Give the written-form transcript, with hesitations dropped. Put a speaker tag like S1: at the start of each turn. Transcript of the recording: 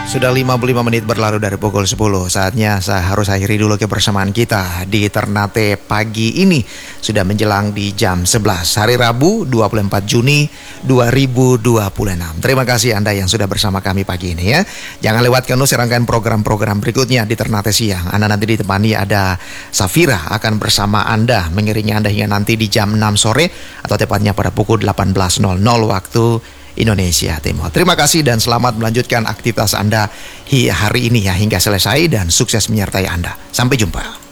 S1: Sudah 55 menit berlalu dari pukul 10. Saatnya saya harus akhiri dulu kebersamaan kita di Ternate pagi ini. Sudah menjelang di jam 11 hari Rabu 24 Juni 2026. Terima kasih Anda yang sudah bersama kami pagi ini ya. Jangan lewatkan serangkaian program-program berikutnya di Ternate siang. Anda nanti ditemani ada Safira akan bersama Anda, mengiringi Anda hingga nanti di jam 6 sore atau tepatnya pada pukul 18.00 waktu Indonesia Timur. Terima kasih dan selamat melanjutkan aktivitas Anda hari ini ya hingga selesai dan sukses menyertai Anda. Sampai jumpa.